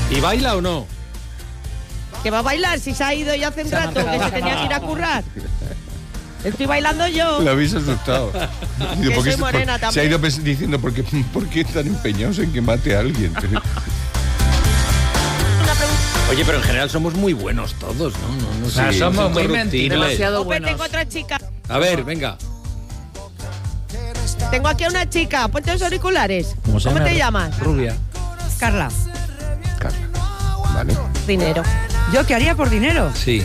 ¿Y baila o no? ¿Que va a bailar si se ha ido ya hace un rato, que se tenía que ir a currar? Estoy bailando yo. Lo habéis asustado. Que soy morena se también. ha ido diciendo, ¿por qué están empeñados en que mate a alguien? Oye, pero en general somos muy buenos todos, ¿no? O sea, Sí, somos muy incorruptibles. demasiado Hombre, buenos. tengo otra chica. A ver, venga. Tengo aquí a una chica. Ponte los auriculares. ¿Cómo te llamas? Rubia. Carla, Carla. Vale. Dinero. ¿yo qué haría por dinero? Sí.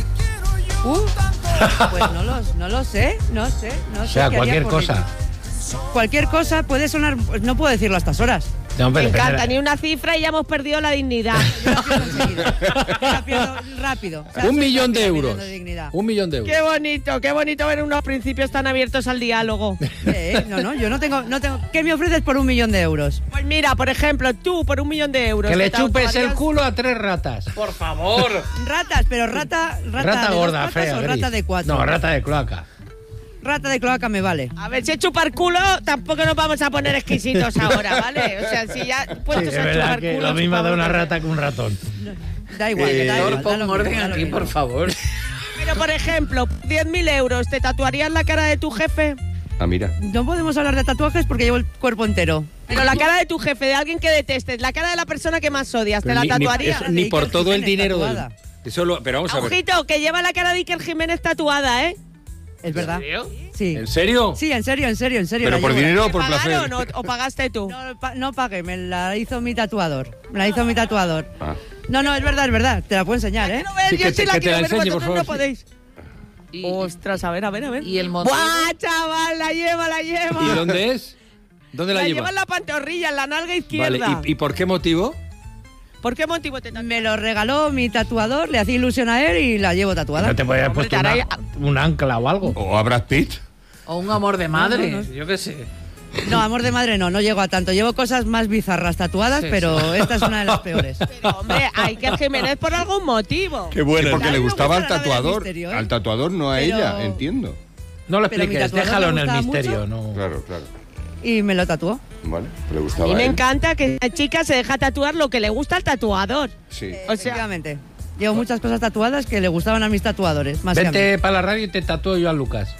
Pues no lo sé, no sé. O sea, qué haría cualquier por cosa. dinero. Cualquier cosa puede sonar, pues no puedo decirlo a estas horas. No, Me pero- encanta, ni una cifra y ya hemos perdido la dignidad. Yo la pierdo enseguida. Yo la pierdo rápido. O sea, 1 soy millón de rápida euros. perdiendo dignidad. 1 millón de euros. Qué bonito ver unos principios tan abiertos al diálogo. No, yo no tengo. ¿Qué me ofreces por 1 millón de euros? Pues mira, por ejemplo, tú por 1 millón de euros. Que le ¿te chupes el automarías? culo a 3 ratas. Por favor. Ratas, pero rata Rata de gorda, 2 patas fea. o gris. rata de 4. No, rata de cloaca. Rata de cloaca me vale. A ver, si es chupar culo, tampoco nos vamos a poner exquisitos ahora, ¿vale? O sea, si ya Sí, puestos es a verdad chupar que culo. lo mismo da chupamos una culo. rata que un ratón. Da igual, da igual. Doctor, da pon lo orden mismo, da lo aquí, mismo. por favor. Pero, por ejemplo, 10.000 euros, ¿te tatuarías la cara de tu jefe? Ah, mira. No podemos hablar de tatuajes porque llevo el cuerpo entero. Pero la cara de tu jefe, de alguien que detestes, la cara de la persona que más odias, ¿te Pero la tatuarías? eso, ni por Iker todo el Jiménez dinero tatuada. pero vamos a ver. Ojito, que lleva la cara de Iker Jiménez tatuada, ¿eh? Es verdad. serio? Sí. ¿En serio? Sí, en serio. ¿Pero la por llevo. dinero o ¿Te por pagaron placer? o pagaste tú? No pagué, me la hizo mi tatuador. Ah. No, es verdad. Te la puedo enseñar, ¿eh? No ves, Sí, yo sí la que te la quiero ver, enseñe, por vosotros favor. no podéis. Y- Ostras, a ver. ¿Y el motivo? ¡Buah, chaval! La lleva. ¿Y dónde es? ¿Dónde la La lleva? lleva en la pantorrilla, en la nalga Vale, izquierda. ¿y por qué motivo? ¿Por qué motivo te tatuaste? Me lo regaló mi tatuador, le hacía ilusión a él y la llevo tatuada. ¿No te podías haber Hombre, puesto te hará- un ancla o algo? ¿O a Brad Pitt? O un amor de madre, No. yo qué sé. No, amor de madre no llego a tanto. Llevo cosas más bizarras tatuadas, Sí, pero esta es una de las peores. Pero, hombre, a Iker Jiménez por algún motivo. Qué bueno. Porque A mí le me gustaba al gusta la del tatuador. misterio, ¿eh? Al tatuador, no a Pero- ella, entiendo. No lo Pero mi expliques, tatuador déjalo me en el gustaba misterio. mucho. No. Claro. Y me lo tatuó. Vale, le A gustaba mí me a él. encanta que la chica se deja tatuar lo que le gusta al tatuador. Sí. O sea, Efectivamente. Llevo muchas cosas tatuadas que le gustaban a mis tatuadores, más que a Vente mí. para la radio y te tatúo yo a Lucas.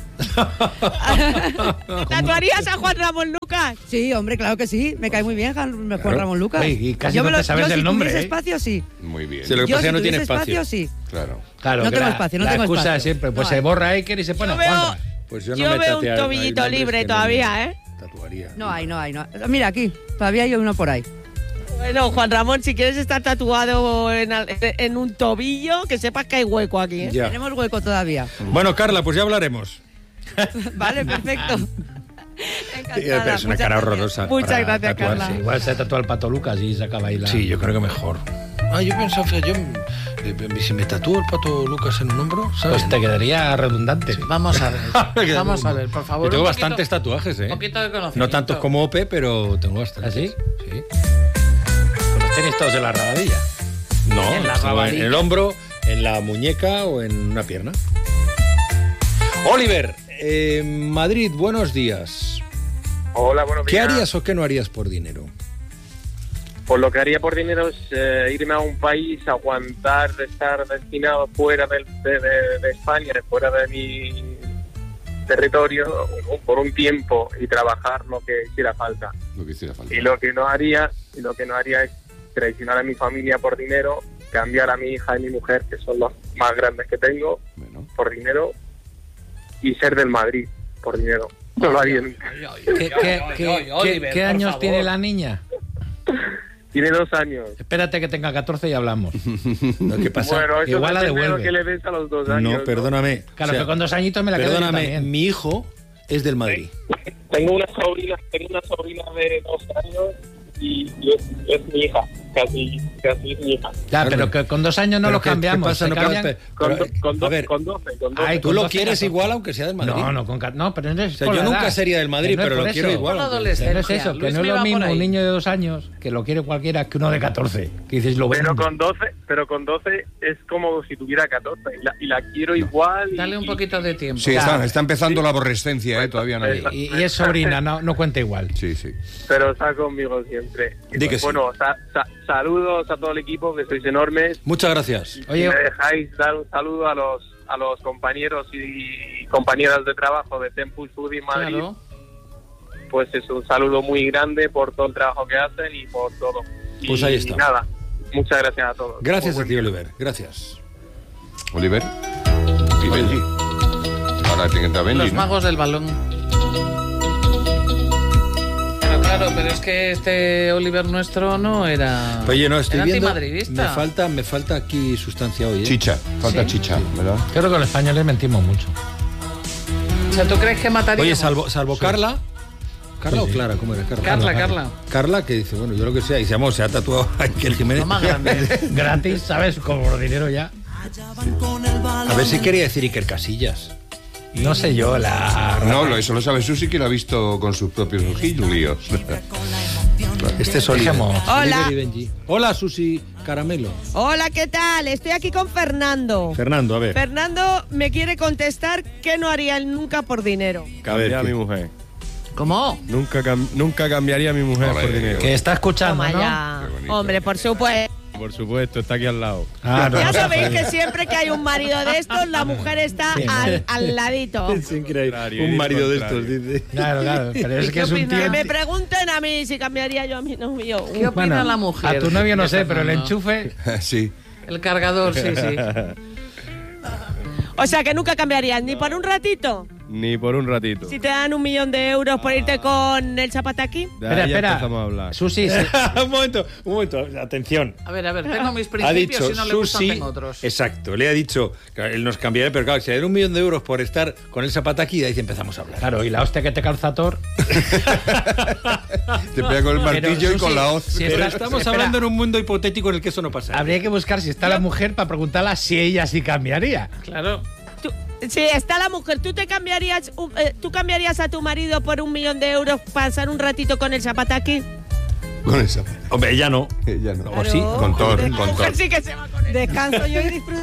¿tatuarías a Juan Ramón Lucas? Sí, hombre, claro que sí. Me cae muy bien Juan Ramón Lucas. Oye, y casi Yo no me te sabes yo el si nombre, tuviese ¿eh? espacio, sí. Muy bien. Se lo- que Yo pasa es que si no tiene tuviese espacio. sí. Claro. Claro, No que tengo la- espacio, no la tengo excusa espacio. siempre, pues No se hay. borra Iker y se pone Yo Juanra. veo, Pues yo no yo me veo un tatea- tobillito hay nombres libre que no todavía, me ¿eh? Tatuaría. No hay. Mira, aquí. Todavía hay uno por ahí. Bueno, Juan Ramón, si quieres estar tatuado en un tobillo, que sepas que hay hueco aquí, ¿eh? Ya. Tenemos hueco todavía. Bueno, Carla, pues ya hablaremos. Vale, perfecto. Encantada, Pero es una muchas cara gracias. horrorosa Muchas para gracias, tatuarse. Carla. Igual se tatúa el Pato Lucas y se acaba ahí la... Sí, yo creo que mejor. Ah, yo pensaba, si me tatúo el Pato Lucas en un hombro, ¿sabes? Pues te quedaría redundante. Vamos a ver, vamos a ver, por favor. Yo tengo un poquito- bastantes tatuajes, ¿eh? Un poquito de conocimiento. No tantos como Ope, pero tengo bastantes. ¿Ah, sí? Sí. Pues los tienes todos en la rabadilla. No, En la estaba en rabadilla. el hombro, en la muñeca o en una pierna. Oliver, Madrid, buenos días. Hola, buenos ¿Qué días. harías o qué no harías por dinero? Pues lo que haría por dinero es irme a un país, aguantar estar destinado fuera de España, fuera de mi territorio, por un tiempo y trabajar lo que hiciera falta. Lo que hiciera falta. Y lo que no haría es traicionar a mi familia por dinero, cambiar a mi hija y mi mujer, que son los más grandes que tengo, Bueno. por dinero, y ser del Madrid por dinero. No lo haría nunca. ¿Qué años tiene la niña? Tiene 2 años. Espérate que tenga 14 y hablamos. No, ¿qué pasa? Bueno, eso Igual la depende de lo devuelve. que le des a los 2 años. No, perdóname. Claro, O sea, que con 2 añitos me la quedo yo perdóname, también. mi hijo es del Madrid. Tengo una sobrina de 2 años y es mi hija, casi es mi hija. Ya, pero que con 2 años no ¿Pero lo qué cambiamos. pasa? se No, cambian- pero, a ver, Con 12. Ay, tú con lo 12, quieres 14. igual aunque sea del Madrid. No, pero no es O sea, por yo la nunca edad. sería del Madrid, Que no es pero por lo quiero eso. igual. Por la Que adolescencia. no es eso, que Luis no es me lo va por mismo ahí. un niño de 2 años que lo quiere cualquiera que uno de 14. Que dices lo Pero vendo. pero con 12 es como si tuviera 14 y la quiero igual. Dale un poquito de tiempo. Sí, está empezando la aborrescencia, todavía no. Y es sobrina, no cuenta igual. Sí. Pero está conmigo siempre. Di que sí. Bueno, saludos a todo el equipo, que sois enormes. Muchas gracias. Oye, me dejáis dar un saludo a los compañeros y compañeras de trabajo de Tempus Food in Madrid. Claro. Pues es un saludo muy grande por todo el trabajo que hacen y por todo. Pues ahí está. Y nada, muchas gracias a todos. Gracias a ti, Oliver. Gracias. Oliver y Benji. Ahora tiene que entrar Benji, Los ¿no? magos del balón. Pero es que este Oliver nuestro no era... Oye, no, estoy era viendo... antimadridista. Me falta aquí sustancia hoy, ¿eh? Chicha, falta Sí. chicha, ¿verdad? creo que los españoles mentimos mucho. O sea, ¿tú crees que mataría? Oye, salvo Carla... ¿Carla Sí, o Clara? ¿Cómo era? Carla. Carla, que dice, bueno, yo lo que sea, y se ha tatuado a Iker Jiménez. No más grande. Gratis, ¿sabes? Como por dinero ya. A ver si quería decir Iker Casillas. No sé yo, No, eso lo sabe Susi, que lo ha visto con sus propios ojillos. Este es Oliver. Dejemos. Hola. Oliver y Benji. Hola, Susi Caramelo. Hola, ¿qué tal? Estoy aquí con Fernando. Fernando, a ver. Fernando me quiere contestar que no haría él nunca por dinero. Cambiaría a mi mujer. ¿Cómo? Nunca cambiaría a mi mujer Ole. por dinero. Que está escuchando, Toma ¿no? ya. Qué bonito. Hombre, por supuesto. Por supuesto, está aquí al lado. Ah, no, Ya no, sabéis que siempre que hay un marido de estos, la mujer está al ladito. Es increíble. Contrario, Un marido de contrario. estos, dice. Claro, pero es que es un opinas? Que tío... me pregunten a mí si cambiaría yo a mi novio. ¿Qué opina la mujer? A tu novio no sé, pero el Fernando? enchufe... Sí. El cargador, sí. O sea, que nunca cambiarías ni por un ratito. Ni por un ratito. Si te dan 1 millón de euros por irte con el zapataki. De ahí ya Espera. empezamos a hablar. Susi, un momento, atención. A ver, tengo mis Ha principios dicho y no le gustan, Susi, tengo otros. exacto, le ha dicho, él nos cambiaría, pero claro, si le dan 1 millón de euros por estar con el zapataki, de ahí empezamos a hablar. claro, y la hostia que te calza Thor... Te pega con el martillo y Susi, con la hoz. si Pero está- estamos espera, hablando en un mundo hipotético en el que eso no pasa. Habría que buscar si está la mujer para preguntarla si ella sí cambiaría. Claro. Si está la mujer, ¿tú cambiarías a tu marido por 1 millón de euros pasar un ratito con el zapataki? Con esa. Hombre, ella no. Ella no. ¿O sí? Con Thor, La con mujer Thor. sí que se va con él. Descanso yo y disfruto.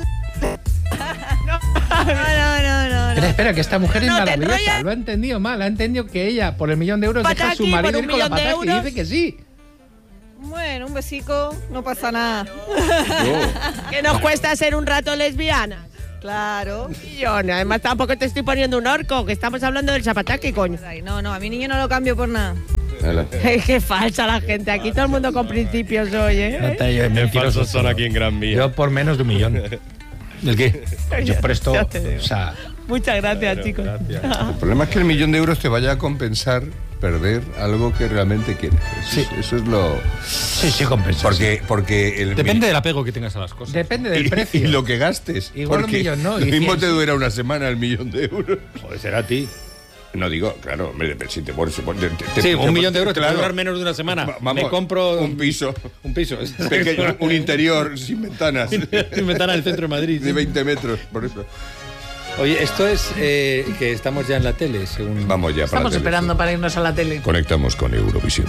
No. Espera, que esta mujer es No, te maravillosa. enrollas. Lo ha entendido mal. Ha entendido que ella, por el 1 millón de euros, deja a su Pataki, marido por ir 1 con la millón de pataki y euros. dice que sí. Bueno, un besico, no pasa nada. Que nos cuesta ser un rato lesbiana. Claro. Y yo, además tampoco te estoy poniendo un orco, que estamos hablando del zapataki, coño. Ay, no, a mi niño no lo cambio por nada. Qué falsa la gente, aquí todo el mundo con principios hoy, ¿eh? Yo, Falsos son aquí en Gran Vía. Yo por menos de 1 millón. ¿El qué? Yo presto, Ya te digo. o sea, Muchas gracias, chicos. Gracias. El problema es que el 1 millón de euros te vaya a compensar perder algo que realmente quieres. Eso es lo... sí, compensa. Porque el Depende del apego que tengas a las cosas. Depende del y precio. lo que gastes. Igual porque 1 millón, ¿no? Lo Y mismo 100, te sí. dura una semana el 1 millón de euros. Joder, será a ti. No digo, claro, hombre, si te pones... Sí, 1 millón de euros te puede durar menos de una semana. Vamos, Me compro un piso. Un piso. Pequeño, un interior sin ventanas. Sin ventana del centro de Madrid. De 20 metros, por eso. Oye, esto es que estamos ya en la tele, según... Vamos ya para Estamos la tele, esperando sí. para irnos a la tele. Conectamos con Eurovisión.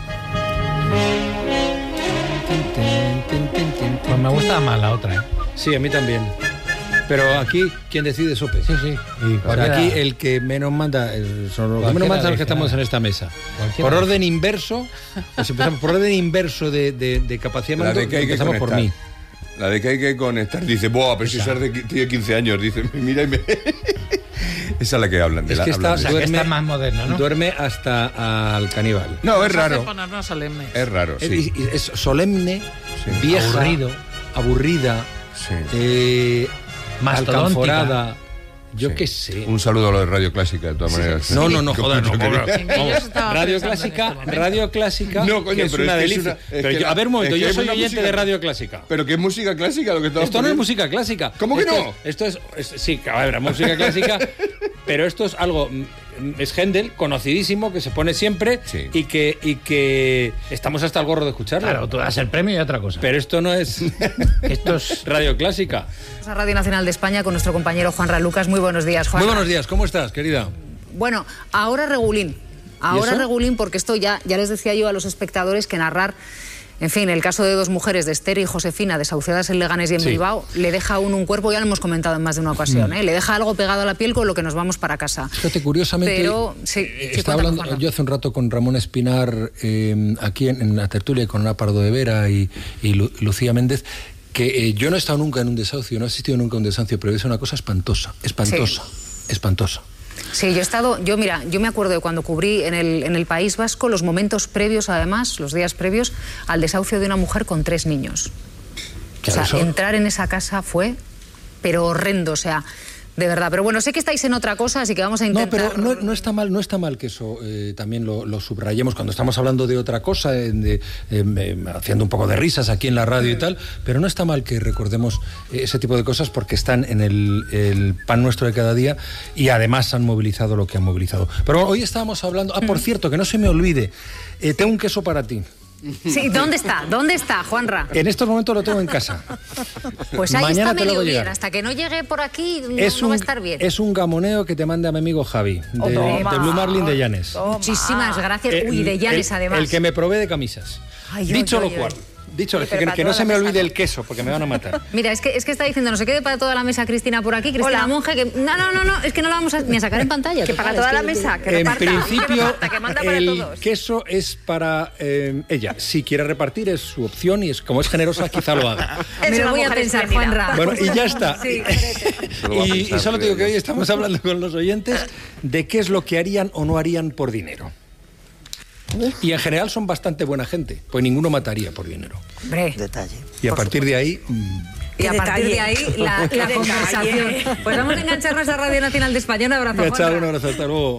Pues me gusta más la otra, ¿eh? Sí, a mí también. Pero aquí, ¿quién decide Sope? Sí. Y Por aquí el que menos manda son los que menos mandan son los que estamos en esta mesa. Cualquiera. Por orden inverso, pues empezamos por orden inverso de capacidad de La mando, de que hay que empezamos por conectar. mí. La de que hay que conectar. Dice, buah, pero si esa tiene 15 años. Dice, mira y me... Esa es la que hablan. Es que hablan O sea, que está más moderno, ¿no? Duerme hasta al caníbal. No, es Nos hace raro. ponernos solemnes. Es raro, sí. Es solemne, Sí. vieja, Aburrido. aburrida, Sí. Mastodóntica. alcanforada. Yo Sí. qué sé. Un saludo a lo de Radio Clásica, de todas maneras. No, joder, no. En que yo estaba Radio pensando en Clásica, este momento. Radio Clásica, No, coño, que es pero una es que es delicia. una- es Pero que yo- a ver, un momento, es que yo es soy una oyente música- de Radio Clásica. Pero que es música clásica lo que estamos Esto no es poniendo. música clásica. ¿Cómo que Esto no? Esto es sí, a ver, música clásica, pero esto es algo, es Händel, conocidísimo, que se pone siempre Sí. y que estamos hasta el gorro de escucharlo. Claro, tú das el premio y otra cosa. Pero esto no es Esto es... Radio Clásica. A Radio Nacional de España con nuestro compañero Juanra Lucas. Muy buenos días, Juanra. Muy buenos días, ¿cómo estás, querida? Bueno, ahora regulín. ¿Y Ahora eso? regulín porque esto ya les decía yo a los espectadores que narrar En fin, el caso de 2 mujeres, de Esther y Josefina, desahuciadas en Leganés y en Bilbao, le deja a uno un cuerpo, ya lo hemos comentado en más de una ocasión, le deja algo pegado a la piel con lo que nos vamos para casa. Fíjate, curiosamente, pero, estaba hablando yo hace un rato con Ramón Espinar, aquí en la tertulia, con Ana Pardo de Vera y Lucía Méndez, que yo no he estado nunca en un desahucio, no he asistido nunca a un desahucio, pero es una cosa espantosa. Sí, yo me acuerdo de cuando cubrí en el País Vasco los momentos previos, además, los días previos al desahucio de una mujer con 3 niños. Claro, o sea, entrar en esa casa fue, pero horrendo, o sea, de verdad. Pero bueno, sé que estáis en otra cosa, así que vamos a intentar... No, pero no está mal que eso también lo subrayemos cuando estamos hablando de otra cosa, haciendo un poco de risas aquí en la radio y tal, pero no está mal que recordemos ese tipo de cosas porque están en el pan nuestro de cada día y además han movilizado lo que han movilizado. Pero hoy estábamos hablando... por cierto, que no se me olvide, tengo un queso para ti. Sí, ¿dónde está, Juanra? En estos momentos lo tengo en casa. Pues ahí mañana está medio bien, llegar. hasta que no llegue por aquí no va a estar bien. Es un gamoneo que te manda mi amigo Javi, de Blue Marlin de Llanes. Muchísimas gracias. De Llanes además. El que me provee de camisas. Dicho lo cual, que no se me olvide el queso, porque me van a matar. Mira, es que está diciendo, no se quede para toda la mesa Cristina por aquí, Cristina Monge, que no, es que no la vamos ni a sacar en pantalla. Que para toda la mesa, que reparta. En principio, que manda para el todos. queso es para ella. Si quiere repartir es su opción y como es generosa, quizá lo haga. Me lo voy a pensar, Juanra. Bueno, y ya está. Sí. Y solo te digo que hoy estamos hablando con los oyentes de qué es lo que harían o no harían por dinero. Y en general son bastante buena gente, pues ninguno mataría por dinero. Detalle. Y a partir de ahí... Y a partir de ahí, la conversación. Pues vamos a engancharnos a Radio Nacional de España. Un abrazo, Juanra. Un abrazo, hasta luego.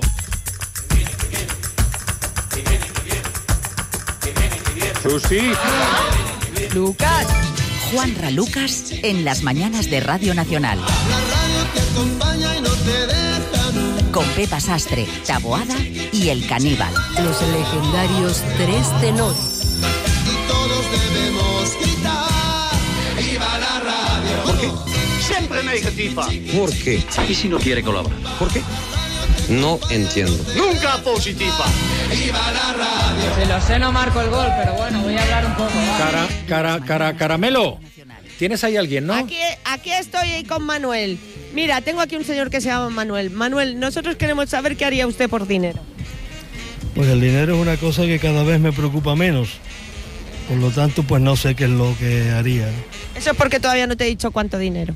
Susi. Lucas. Juanra Lucas en las mañanas de Radio Nacional. La radio te acompaña y no te deja nunca. Con Pepa Sastre, Taboada y El Caníbal. Los legendarios 3 tenores. Y todos debemos gritar. ¡Viva la radio! ¿Por qué? Siempre negativa. ¿Por qué? ¿Y si no quiere colaborar? ¿Por qué? No entiendo. Nunca positiva. ¡Viva la radio! Si lo sé no marco el gol, pero bueno, voy a hablar un poco. Caramelo. ¿Tienes ahí alguien, no? Aquí estoy ahí con Manuel. Mira, tengo aquí un señor que se llama Manuel. Manuel, nosotros queremos saber qué haría usted por dinero. Pues el dinero es una cosa que cada vez me preocupa menos. Por lo tanto, pues no sé qué es lo que haría. Eso es porque todavía no te he dicho cuánto dinero.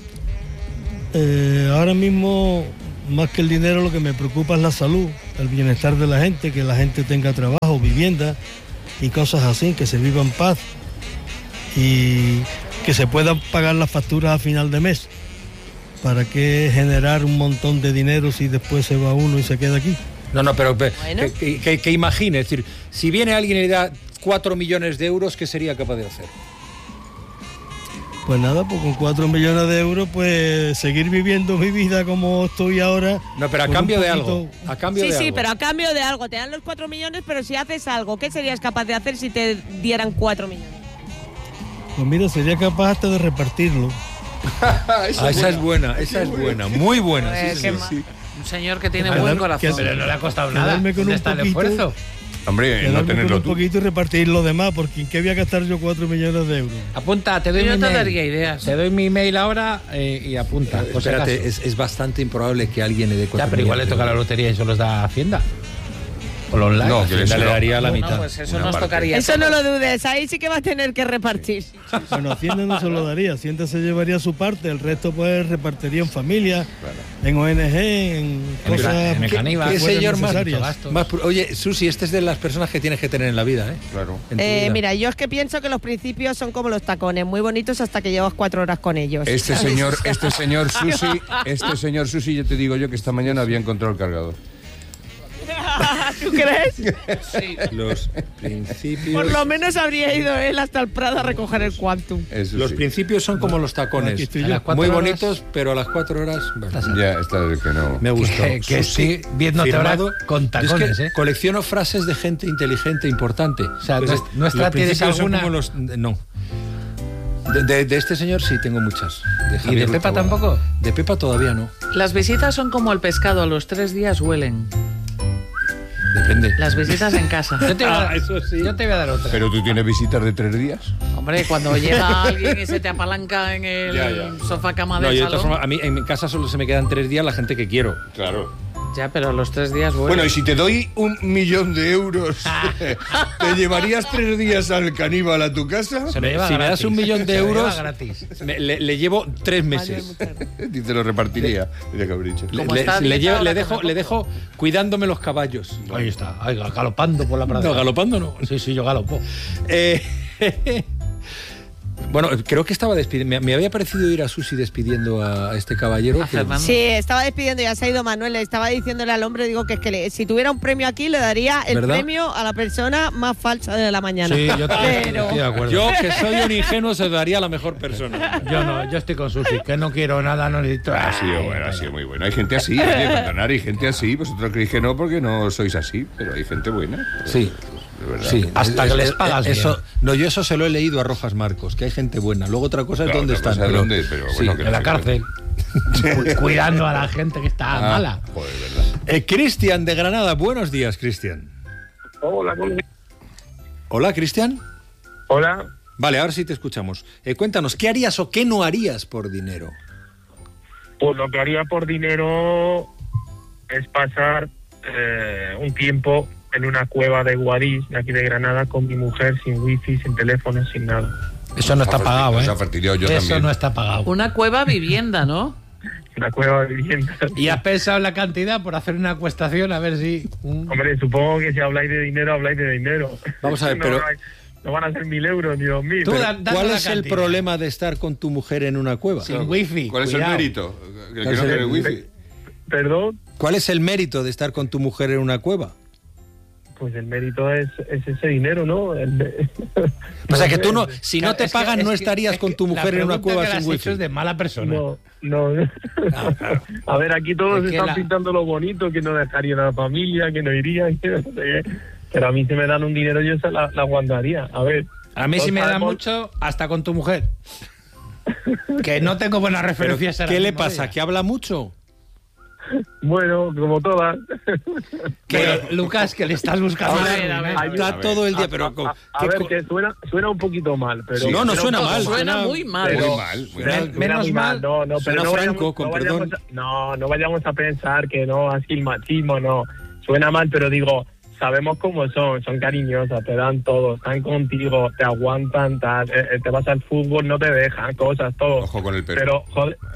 Ahora mismo, más que el dinero, lo que me preocupa es la salud, el bienestar de la gente, que la gente tenga trabajo, vivienda y cosas así, que se viva en paz y que se puedan pagar las facturas a final de mes. ¿Para qué generar un montón de dinero si después se va uno y se queda aquí? No, pero bueno. que imagine, es decir, si viene alguien y le da 4 millones de euros, ¿qué sería capaz de hacer? Pues nada, pues con 4 millones de euros, pues seguir viviendo mi vida como estoy ahora. No, pero a cambio de algo. Sí, pero a cambio de algo. Te dan los 4 millones, pero si haces algo, ¿qué serías capaz de hacer si te dieran 4 millones? Pues mira, sería capaz hasta de repartirlo. Esa es buena, muy buena. Sí. Un señor que tiene buen corazón. Pero no le ha costado nada. ¿Dónde está el esfuerzo? Hombre, no tenerlo un poquito y repartir lo demás, porque ¿en qué voy a gastar yo 4 millones de euros? Apunta, te doy mi email. Yo te daría ideas. Te doy mi email ahora y apunta. Espérate, es bastante improbable que alguien le dé 4 millones. Pero igual le toca la lotería y eso los da Hacienda. O lo online. No, que le daría la mitad. No, pues eso nos tocaría. Eso no lo dudes, ahí sí que va a tener que repartir. Bueno, Hacienda no se lo daría, Hacienda se llevaría su parte, el resto pues repartiría en familia, en ONG, en cosas ¿Qué señor más? Oye, Susi, este es de las personas que tienes que tener en la vida, ¿eh? Claro. Mira, yo es que pienso que los principios son como los tacones, muy bonitos hasta que llevas 4 horas con ellos. Este señor Susi, yo te digo yo que esta mañana había encontrado el cargador. ¿Tú crees? Sí. Los principios... Por lo menos habría ido él hasta el Prado a recoger el Quantum. Eso los sí. principios son como los tacones. Muy bonitos, pero a las 4 horas... Ya, está de que no. Me gustó. Que estoy viéndote ahora con tacones, es que colecciono frases de gente inteligente, importante. O sea, ¿nuestra tienes alguna? No. De este señor sí tengo muchas. ¿Y de Pepa tampoco? De Pepa todavía no. Las visitas son como el pescado, a los 3 días huelen. Depende. Las visitas en casa. Yo te voy a dar otra. ¿Pero tú tienes visitas de 3 días? Hombre, cuando llega alguien y se te apalanca en el sofá cama del yo de todas salón. formas, a mí en mi casa solo se me quedan 3 días la gente que quiero. Claro. Ya, pero los 3 días Bueno, y si te doy 1 millón de euros, ¿te llevarías 3 días al caníbal a tu casa? Si me das 1 millón de euros, le llevo 3 meses. Dice, lo repartiría. Mira, cabricho. Le dejo cuidándome los caballos. Ahí está, galopando por la pradera. No, galopando no. Sí, yo galopo. Bueno, creo que estaba despidiendo. Me había parecido ir a Susi despidiendo a este caballero. Sí, estaba despidiendo, ya se ha ido Manuel. Le estaba diciéndole al hombre, digo que es que si tuviera un premio aquí, le daría el premio a la persona más falsa de la mañana. Sí, yo estoy de acuerdo. Yo, que soy un ingenuo, se daría a la mejor persona. Yo estoy con Susi, que no quiero nada, no necesito. Ha sido muy bueno. Hay gente así, hay que perdonar, hay gente así. Vosotros creéis que no porque no sois así, pero hay gente buena. Sí. Sí, hasta que les pagas eso. No, yo eso se lo he leído a Rojas Marcos, que hay gente buena. Luego otra cosa es dónde están. Pero bueno, en la cárcel. Cuidando a la gente que está mala. Joder, verdad. Cristian de Granada, buenos días, Cristian. Hola, Cristian. Hola. Vale, ahora sí te escuchamos. Cuéntanos, ¿qué harías o qué no harías por dinero? Pues lo que haría por dinero es pasar un tiempo en una cueva de Guadix, de aquí de Granada, con mi mujer, sin wifi, sin teléfono, sin nada. Eso no está pagado, ¿eh? Eso no está pagado. Una cueva vivienda, ¿no? Una cueva vivienda. ¿Y has pensado en la cantidad por hacer una acuestación? A ver si... Hombre, supongo que si habláis de dinero, habláis de dinero. Vamos a ver, pero... No van a ser 1.000 euros ni 2.000. ¿Cuál es el problema de estar con tu mujer en una cueva? Sin wifi. ¿Cuál es el mérito? Que no tiene wifi. ¿Perdón? ¿Cuál es el mérito de estar con tu mujer en una cueva? Pues el mérito es ese dinero, ¿no? O sea, que tú no, si no te pagan, no estarías con tu mujer en una cueva sin wifi. Es de mala persona. No. A ver, aquí todos están pintando lo bonito, que no dejarían a la familia, que no irían, que no sé qué. Pero a mí si me dan un dinero yo se la aguantaría. A ver. A mí si me dan mucho, hasta con tu mujer. Que no tengo buenas referencias. ¿Qué le pasa? ¿Que habla mucho? Bueno, como todas. Pero, Lucas, que le estás buscando. Está todo el día, pero... A ver, que suena un poquito mal, pero... Sí, no suena mal. Suena muy mal. Menos mal. No, suena franco, con perdón. No vayamos a pensar que no, así el machismo, no. Suena mal, pero digo... Sabemos cómo son cariñosas, te dan todo, están contigo, te aguantan, te vas al fútbol, no te dejan, cosas, todo. Ojo con el pero.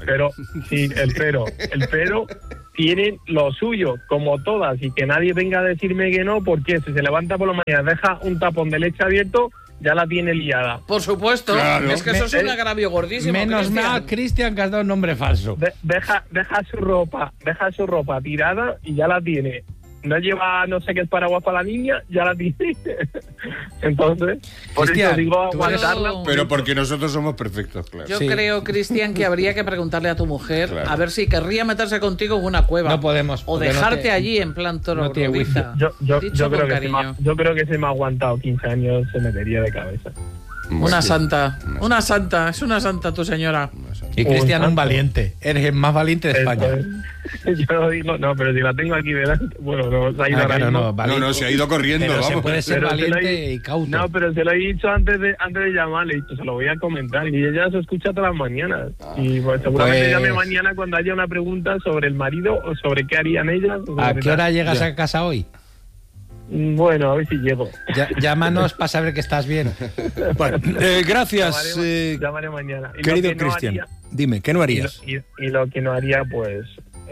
El pero tienen lo suyo, como todas, y que nadie venga a decirme que no, porque si se levanta por la mañana, deja un tapón de leche abierto, ya la tiene liada. Por supuesto, claro. Es que eso es un agravio gordísimo. Menos mal, Cristian, que has dado un nombre falso. Deja su ropa tirada y ya la tiene. No lleva no sé qué es paraguas para la niña, ya la tiene. Entonces, por Cristian, eso digo aguantarla. Pero porque nosotros somos perfectos, claro. Yo creo, Cristian, que habría que preguntarle a tu mujer a ver si querría meterse contigo en una cueva. No podemos. O dejarte allí en plan toro. No tiene wifi. Yo creo que se me ha aguantado 15 años, se metería de cabeza. Una santa, es una santa tu señora. Y Cristian, un valiente. Eres el más valiente de España. Yo digo, no, pero si la tengo aquí delante, bueno, no se ha ido no, se ha ido corriendo, pero vamos. Se puede ser valiente y cauto. No, pero se lo he dicho antes de llamar, le he dicho, se lo voy a comentar, y ella se escucha todas las mañanas. Y pues, seguramente llame mañana cuando haya una pregunta sobre el marido o sobre qué harían ellas. ¿A qué hora llegas a casa hoy? Bueno, a ver si llego. Llámanos para saber que estás bien. Bueno, gracias. Llamaré mañana. Querido Cristian, dime, ¿qué no harías? Y lo que no haría, pues,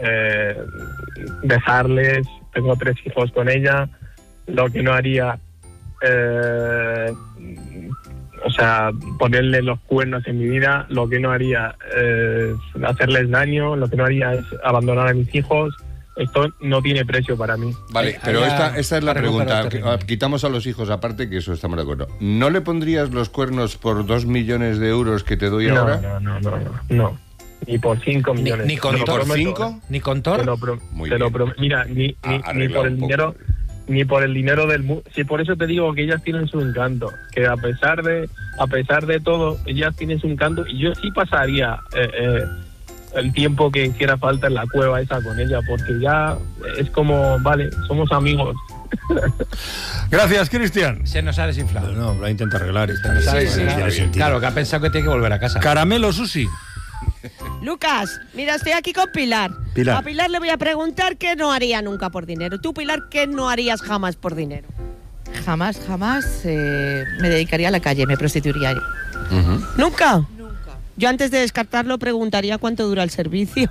dejarles. Tengo 3 hijos con ella. Lo que no haría, o sea, ponerle los cuernos en mi vida. Lo que no haría es hacerles daño. Lo que no haría es abandonar a mis hijos. Esto no tiene precio para mí. Vale, pero esta es la pregunta. Quitamos a los hijos aparte, que eso estamos de acuerdo. ¿No le pondrías los cuernos por 2 millones de euros que te doy ahora? No. Ni por 5 millones. ¿Ni con por 5? ¿Ni con Tor? Mira, ni por el dinero, ni por el dinero del mundo. Sí, por eso te digo que ellas tienen su encanto. Que a pesar de todo, ellas tienen su encanto. Y yo sí pasaría el tiempo que hiciera falta en la cueva esa con ella, porque ya es como, vale, somos amigos, Gracias, Cristian. Se nos ha desinflado. No, lo ha intentado arreglar. Claro, que ha pensado que tiene que volver a casa. Caramelo, Susi. Lucas, mira, estoy aquí con Pilar. A Pilar le voy a preguntar qué no haría nunca por dinero. Tú, Pilar, ¿qué no harías jamás por dinero? Jamás me dedicaría a la calle, me prostituiría. ¿Nunca? Yo antes de descartarlo preguntaría cuánto dura el servicio.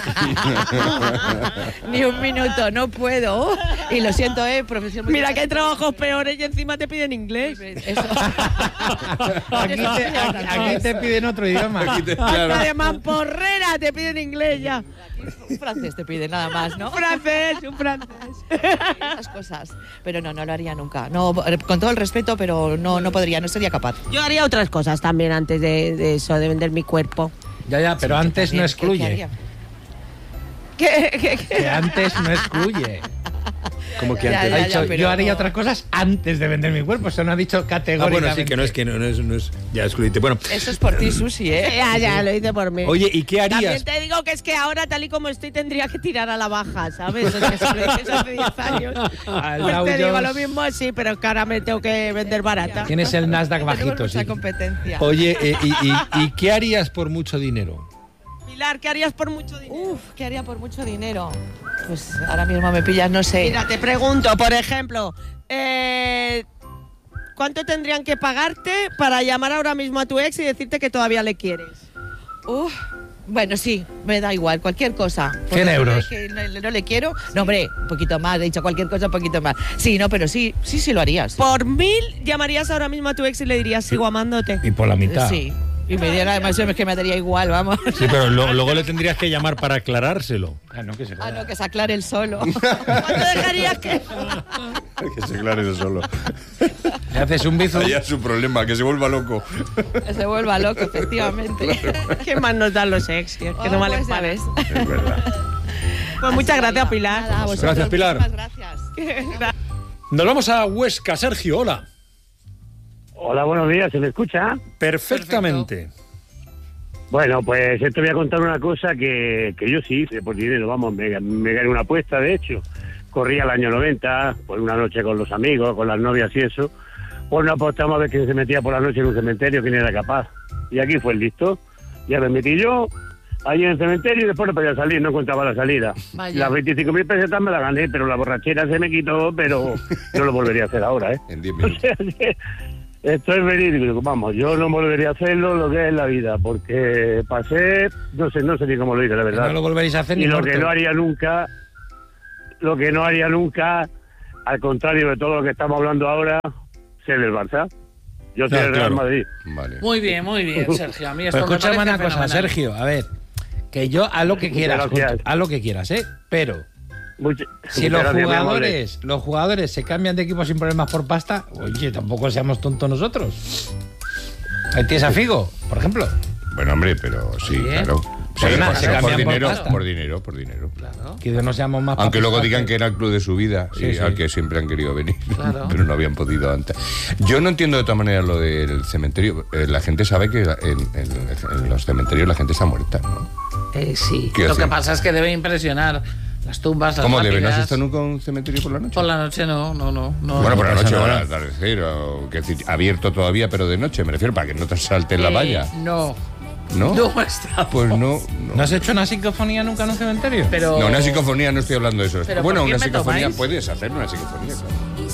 Ni un minuto, no puedo. Y lo siento, profesión. Mira que hay trabajos peores y encima te piden inglés. Eso. Aquí te piden otro idioma. Hasta de mamporrera te piden inglés ya. Un francés te pide nada más, ¿no? Un francés. Esas cosas. Pero no lo haría nunca. No, con todo el respeto, pero no podría, no sería capaz. Yo haría otras cosas también antes de eso, de vender mi cuerpo. Ya, pero antes no excluye. ¿Qué? Que antes no excluye. Como que antes ha dicho, yo haría otras cosas antes de vender mi cuerpo. Eso no ha dicho categóricamente. Bueno, sí, que no es ya excluyente. Bueno, eso es por ti, Susi, ¿eh? Ya, lo hice por mí. Oye, ¿y qué harías? También te digo que es que ahora, tal y como estoy, tendría que tirar a la baja, ¿sabes? Eso es que hace 10 años. Pues te digo lo mismo, sí, pero es que ahora me tengo que vender barata. Tienes el Nasdaq bajito, sí. Competencia. Oye, ¿y qué harías por mucho dinero? Pilar, ¿qué harías por mucho dinero? ¿Qué haría por mucho dinero? Pues ahora mismo me pillas, no sé. Mira, te pregunto, por ejemplo, ¿cuánto tendrían que pagarte para llamar ahora mismo a tu ex y decirte que todavía le quieres? Bueno, sí, me da igual, cualquier cosa. 100 euros. Que no le quiero. No, hombre, un poquito más, he dicho cualquier cosa, un poquito más. Sí, no, pero sí lo harías. Por 1000 llamarías ahora mismo a tu ex y le dirías, sigo amándote. Y por la mitad. Sí. Y me diera además, es que me daría igual, vamos. Sí, pero luego le tendrías que llamar para aclarárselo. Que se aclare él solo. ¿Cuánto dejarías que se aclare él solo? Le haces un bizu. Allá es su problema, que se vuelva loco. Que se vuelva loco, efectivamente. ¿Qué más nos dan los ex? Que no valen pues, ¿sabes? Es verdad. Pues muchas gracias, Pilar. Nada, gracias, Pilar. Muchas gracias. Nos vamos a Huesca. Sergio, hola. Hola, buenos días, ¿se me escucha? Perfectamente. Bueno, pues te voy a contar una cosa que yo sí hice por dinero, vamos, me gané una apuesta, de hecho. Corría el año 90, por una noche con los amigos, con las novias y eso. Pues no apostamos a ver quién se metía por la noche en un cementerio, quién era capaz. Y aquí fue el listo. Ya me metí yo, allí en el cementerio, y después no podía salir, no encontraba la salida. Vaya. Las 25.000 pesetas me las gané, pero la borrachera se me quitó, pero no lo volvería a hacer ahora, ¿eh? En 10 minutos. Esto es verídico, vamos, yo no volvería a hacerlo lo que es la vida, porque pasé, no sé ni cómo lo hice, la verdad. No lo volveréis a hacer y ni lo muerto. que no haría nunca, al contrario de todo lo que estamos hablando ahora, ser del Barça. Yo soy del Real Madrid. Vale. Muy bien, Sergio. A mí esto Pues me escúchame parece una cosa, fenomenal. Sergio, a ver, que yo haz lo que quieras, haz lo que quieras, pero si los jugadores se cambian de equipo sin problemas por pasta, oye, tampoco seamos tontos nosotros. Ahí tienes a Figo, por ejemplo. Bueno, hombre, pero sí, claro. Se cambian por dinero. Claro. Que no seamos más. Aunque luego digan que era el club de su vida, y al que siempre han querido venir, pero no habían podido antes. Yo no entiendo de todas maneras lo del cementerio. La gente sabe que en los cementerios la gente está muerta, ¿no? Sí. Lo que pasa es que debe impresionar las tumbas, las ¿Cómo lápidas. debe? ¿No has estado nunca en un cementerio por la noche? Por la noche no. Bueno, por la noche o al atardecer, que decir, abierto todavía, pero de noche, me refiero, para que no te salte la valla. No. ¿No? No está. Pues no. ¿No has hecho una psicofonía nunca en un cementerio? Pero... No, una psicofonía no estoy hablando de eso. Pero bueno, ¿por qué una me psicofonía tomáis? puedes hacer una psicofonía, claro.